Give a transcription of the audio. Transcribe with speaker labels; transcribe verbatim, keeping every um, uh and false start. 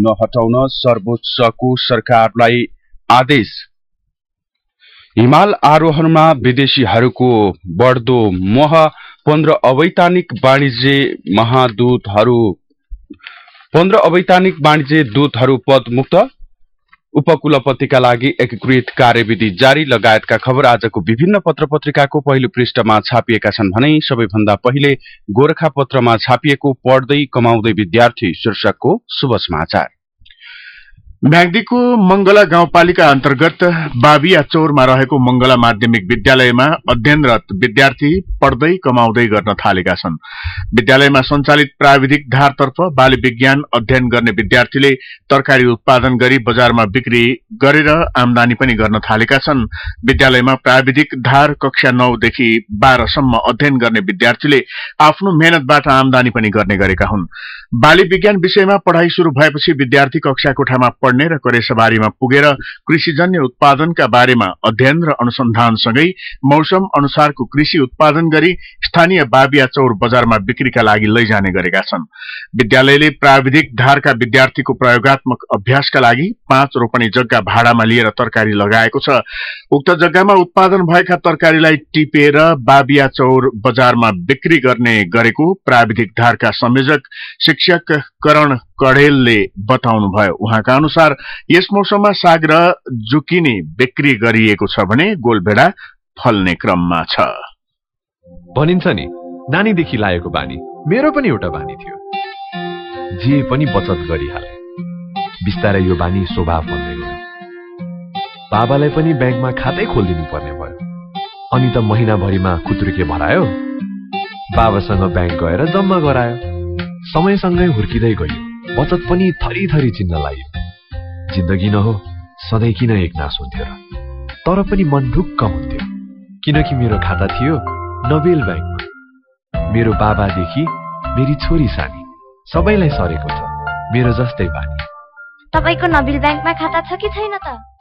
Speaker 1: नहटाउन सर्वोच्चको सरकारलाई आदेश। हिमाल आरोहणमा विदेशीहरूको बढ्दो मोह, पन्ध्र अवैधानिक वाणिज्य महादूतहरू पन्ध्र अवैधानिक वाणिज्य दूतहरू पदमुक्त, उपकुलपतिका लागि एकीकृत कार्यविधि जारी लगायतका खबर आजको विभिन्न पत्र पत्रिकाको पहिलो पृष्ठमा छापिएका छन् भने सबैभन्दा पहिले गोरखापत्रमा छापिएको पढ्दै कमाउँदै विद्यार्थी शीर्षकको शुभ समाचार।
Speaker 2: म्याग्दीको मंगला गाउँपालिका अन्तर्गत बाबिया चौरमा रहेको मंगला माध्यमिक विद्यालयमा अध्ययनरत विद्यार्थी पढ्दै कमाउँदै गर्न थालेका छन्। विद्यालयमा सञ्चालित प्राविधिक धारतर्फ बाली विज्ञान अध्ययन गर्ने विद्यार्थीले तरकारी उत्पादन गरी बजारमा बिक्री गरेर आमदानी पनि गर्न थालेका छन्। विद्यालयमा प्राविधिक धार कक्षा नौ देखि बाह्र सम्म अध्ययन गर्ने विद्यार्थीले आफ्नो मेहनतबाट आमदानी पनि गर्ने गरेका हुन्। बाली विज्ञान विषयमा पढ़ाई शुरू भएपछि विद्यार्थी कक्षा कोठामा पढ्ने र करेसबारीमा पुगेर कृषिजन्य उत्पादनका बारेमा अध्ययन र अनुसन्धानसँगै मौसम अनुसारको कृषि उत्पादन गरी स्थानीय बाबिया चौर बजारमा बिक्रीका लागि लैजाने गरेका छन्। विद्यालयले प्राविधिक धारका विद्यार्थीको प्रयोगात्मक अभ्यासका लागि पाँच रोपनी जग्गा भाडामा लिएर तरकारी लगाएको छ। उक्त जग्गामा उत्पादन भएका तरकारीलाई टिपेर बाबिया चौर बजारमा बिक्री गर्ने गरेको प्राविधिक धारका संयोजक शिक्षक करण कढेलले बताउनुभयो। उहाँका अनुसार यस मौसममा साग र जुकिनी बिक्री गरिएको छ भने गोलभेडा फल्ने क्रममा छ।
Speaker 3: भनिन्छ नि, नानीदेखि लागेको बानी मेरो पनि एउटा बानी थियो। जे पनि बचत गरिहाले। बिस्तारै यो बानी स्वभाव बन्दै गयो। बाबालाई पनि ब्याङ्कमा खातै खोलिदिनु पर्ने भयो। अनि त महिनाभरिमा खुत्रुके भरायो। बाबासँग ब्याङ्क गएर जम्मा गरायो। समयसँगै हुर्किँदै गयो। बचत पनि थरी थरी चिन्न लाग्यो। जिन्दगी न हो, सधैँ किन एकनास हुन्थ्यो र? तर पनि मन ढुक्क हुन्थ्यो, किनकि मेरो खाता थियो नबेल ब्याङ्कमा। मेरो बाबादेखि मेरी छोरी सानी सबैलाई सरेको छ मेरो जस्तै बानी।
Speaker 4: तपाईको नबेल ब्याङ्कमा खाता छ कि छैन त?